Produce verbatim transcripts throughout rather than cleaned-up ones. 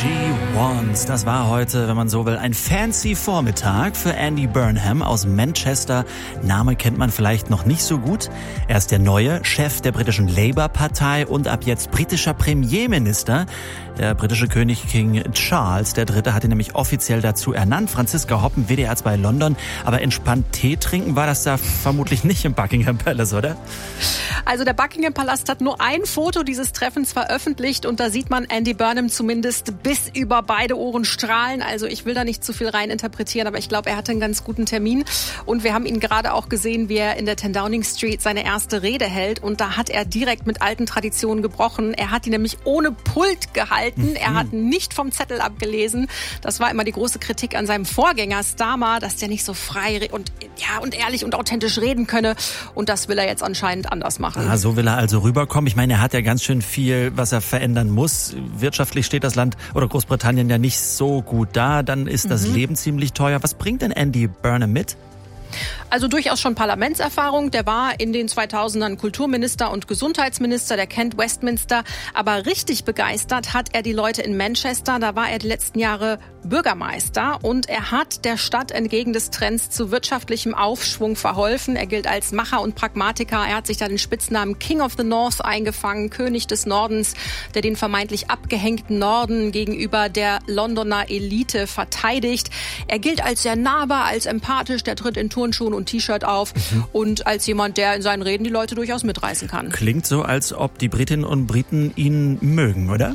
She Wants. Das war heute, wenn man so will, ein fancy Vormittag für Andy Burnham aus Manchester. Name kennt man vielleicht noch nicht so gut. Er ist der neue Chef der britischen Labour-Partei und ab jetzt britischer Premierminister. Der britische König King Charles der Dritte hat ihn nämlich offiziell dazu ernannt. Franziska Hoppen, W D R zwei London. Aber entspannt Tee trinken war das da vermutlich nicht im Buckingham Palace, oder? Also der Buckingham Palast hat nur ein Foto dieses Treffens veröffentlicht und da sieht man Andy Burnham zumindest bis über beide Ohren strahlen. Also ich will da nicht zu viel rein interpretieren, aber ich glaube, er hatte einen ganz guten Termin. Und wir haben ihn gerade auch gesehen, wie er in der ten Downing Street seine erste Rede hält. Und da hat er direkt mit alten Traditionen gebrochen. Er hat die nämlich ohne Pult gehalten. Mhm. Er hat nicht vom Zettel abgelesen. Das war immer die große Kritik an seinem Vorgänger Starmer, dass der nicht so frei und, ja, und ehrlich und authentisch reden könne. Und das will er jetzt anscheinend anders machen. Ah, so will er also rüberkommen. Ich meine, er hat ja ganz schön viel, was er verändern muss. Wirtschaftlich steht das Land oder Großbritannien ja nicht so gut da. Dann ist das mhm. Leben ziemlich teuer. Was bringt denn Andy Burnham mit? Also durchaus schon Parlamentserfahrung. Der war in den zweitausendern Kulturminister und Gesundheitsminister, der kennt Westminster. Aber richtig begeistert hat er die Leute in Manchester. Da war er die letzten Jahre Bürgermeister und er hat der Stadt entgegen des Trends zu wirtschaftlichem Aufschwung verholfen. Er gilt als Macher und Pragmatiker. Er hat sich da den Spitznamen King of the North eingefangen, König des Nordens, der den vermeintlich abgehängten Norden gegenüber der Londoner Elite verteidigt. Er gilt als sehr nahbar, als empathisch, der tritt in Turnschuhen und T-Shirt auf mhm. und als jemand, der in seinen Reden die Leute durchaus mitreißen kann. Klingt so, als ob die Britinnen und Briten ihn mögen, oder?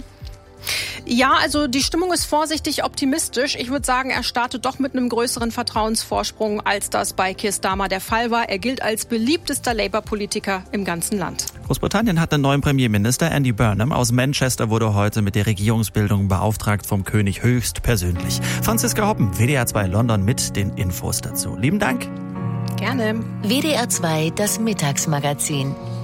Ja, also die Stimmung ist vorsichtig optimistisch. Ich würde sagen, er startet doch mit einem größeren Vertrauensvorsprung, als das bei Keir Starmer der Fall war. Er gilt als beliebtester Labour-Politiker im ganzen Land. Großbritannien hat einen neuen Premierminister. Andy Burnham aus Manchester wurde heute mit der Regierungsbildung beauftragt vom König höchstpersönlich. Franziska Hoppen, W D R zwei London mit den Infos dazu. Lieben Dank. Gerne. W D R zwei, das Mittagsmagazin.